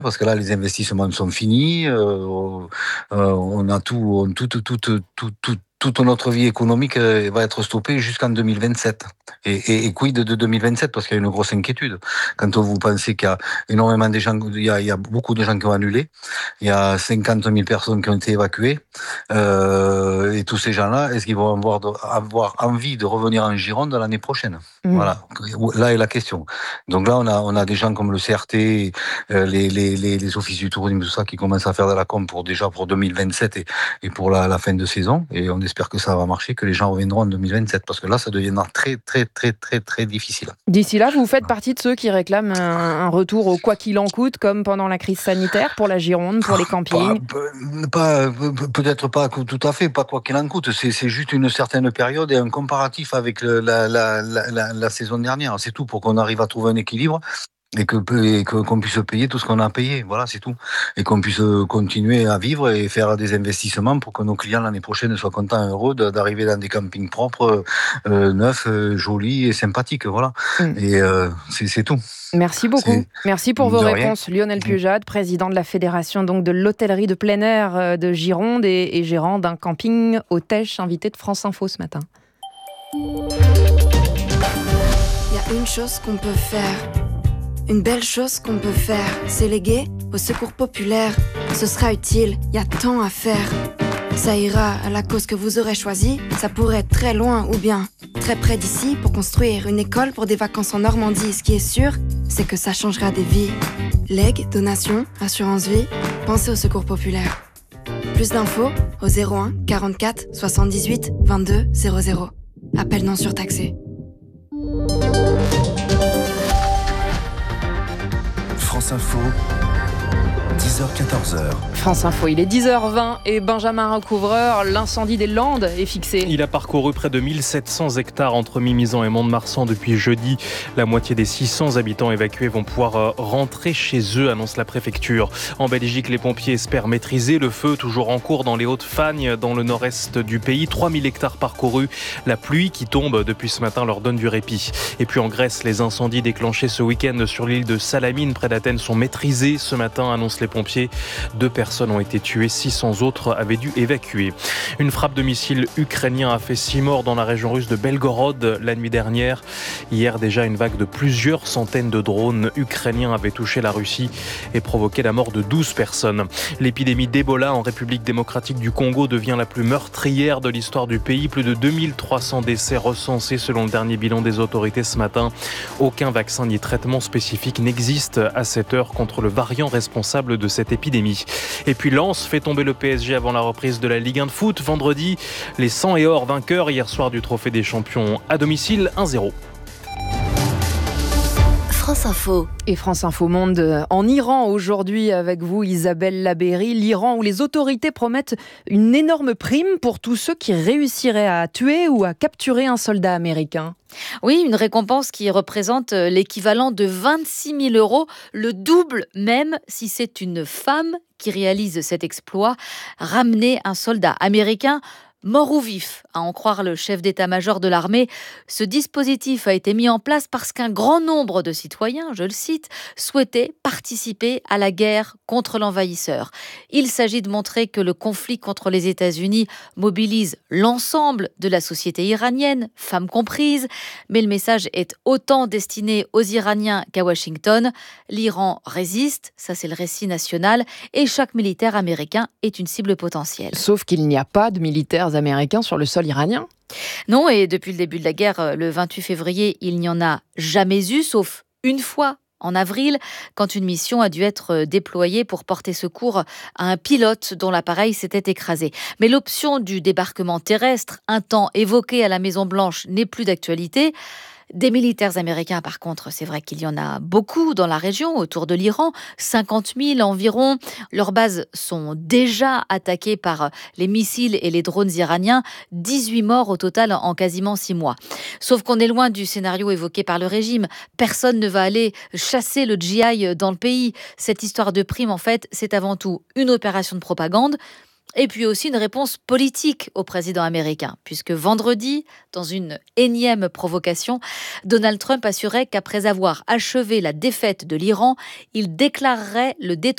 parce que là, les investissements sont finis. On a toute notre vie économique va être stoppée jusqu'en 2027. Et quid de 2027, parce qu'il y a une grosse inquiétude. Quand vous pensez qu'il y a énormément de gens, il y a beaucoup de gens qui ont annulé, il y a 50 000 personnes qui ont été évacuées, et tous ces gens-là, est-ce qu'ils vont avoir envie de revenir en Gironde l'année prochaine? Voilà, là est la question. Donc là, on a des gens comme le CRT, les offices du tourisme, tout ça, qui commencent à faire de la com pour 2027 et pour la fin de saison. Et on espère que ça va marcher, que les gens reviendront en 2027, parce que là, ça deviendra très, très, très, très, très difficile. D'ici là, vous faites partie de ceux qui réclament un retour au quoi qu'il en coûte, comme pendant la crise sanitaire, pour la Gironde, pour les campings. Peut-être pas tout à fait, pas quoi qu'il en coûte. C'est juste une certaine période et un comparatif avec la saison dernière. C'est tout, pour qu'on arrive à trouver un équilibre. Et qu'on puisse payer tout ce qu'on a payé, voilà, c'est tout. Et qu'on puisse continuer à vivre et faire des investissements pour que nos clients l'année prochaine soient contents et heureux d'arriver dans des campings propres, neufs, jolis et sympathiques, voilà. Et c'est tout. Merci beaucoup. Merci pour vos réponses. Lionel Pujade, président de la fédération donc de l'hôtellerie de plein air de Gironde et gérant d'un camping au Tèche, invité de France Info ce matin. Il y a une chose qu'on peut faire. Une belle chose qu'on peut faire, c'est léguer au secours populaire. Ce sera utile, y a tant à faire. Ça ira à la cause que vous aurez choisie. Ça pourrait être très loin ou bien très près d'ici pour construire une école pour des vacances en Normandie. Ce qui est sûr, c'est que ça changera des vies. Legs, donations, assurance vie, pensez au secours populaire. Plus d'infos au 01 44 78 22 00. Appel non surtaxé. France Info, 10h-14h. France Info, il est 10h20 et Benjamin Recouvreur, l'incendie des Landes est fixé. Il a parcouru près de 1700 hectares entre Mimizan et Mont-de-Marsan depuis jeudi. La moitié des 600 habitants évacués vont pouvoir rentrer chez eux, annonce la préfecture. En Belgique, les pompiers espèrent maîtriser le feu, toujours en cours dans les Hautes-Fagnes, dans le nord-est du pays. 3000 hectares parcourus. La pluie qui tombe depuis ce matin leur donne du répit. Et puis en Grèce, les incendies déclenchés ce week-end sur l'île de Salamine, près d'Athènes, sont maîtrisés ce matin, annoncent les pompiers. 2 personnes ont été tuées, 600 autres avaient dû évacuer. Une frappe de missile ukrainien a fait 6 morts dans la région russe de Belgorod la nuit dernière. Hier déjà, une vague de plusieurs centaines de drones ukrainiens avait touché la Russie et provoqué la mort de 12 personnes. L'épidémie d'Ebola en République démocratique du Congo devient la plus meurtrière de l'histoire du pays. Plus de 2300 décès recensés selon le dernier bilan des autorités ce matin. Aucun vaccin ni traitement spécifique n'existe à cette heure contre le variant responsable de cette épidémie. Et puis Lens fait tomber le PSG avant la reprise de la Ligue 1 de foot. Vendredi, les 100 et or vainqueurs hier soir du Trophée des Champions à domicile, 1-0. France Info. Et France Info Monde en Iran aujourd'hui avec vous Isabelle Labéry. L'Iran où les autorités promettent une énorme prime pour tous ceux qui réussiraient à tuer ou à capturer un soldat américain. Oui, une récompense qui représente l'équivalent de 26 000 €, le double même si c'est une femme qui réalise cet exploit, ramener un soldat américain mort ou vif, à en croire le chef d'état-major de l'armée. Ce dispositif a été mis en place parce qu'un grand nombre de citoyens, je le cite, souhaitaient participer à la guerre contre l'envahisseur. Il s'agit de montrer que le conflit contre les États-Unis mobilise l'ensemble de la société iranienne, femmes comprises, mais le message est autant destiné aux Iraniens qu'à Washington. L'Iran résiste, ça c'est le récit national, et chaque militaire américain est une cible potentielle. Sauf qu'il n'y a pas de militaires américains sur le sol iranien. Non, et depuis le début de la guerre, le 28 février, il n'y en a jamais eu, sauf une fois en avril, quand une mission a dû être déployée pour porter secours à un pilote dont l'appareil s'était écrasé. Mais l'option du débarquement terrestre, un temps évoqué à la Maison-Blanche, n'est plus d'actualité. Des militaires américains, par contre, c'est vrai qu'il y en a beaucoup dans la région, autour de l'Iran, 50 000 environ. Leurs bases sont déjà attaquées par les missiles et les drones iraniens, 18 morts au total en quasiment 6 mois. Sauf qu'on est loin du scénario évoqué par le régime. Personne ne va aller chasser le GI dans le pays. Cette histoire de prime, en fait, c'est avant tout une opération de propagande. Et puis aussi une réponse politique au président américain, puisque vendredi, dans une énième provocation, Donald Trump assurait qu'après avoir achevé la défaite de l'Iran, il déclarerait le détournement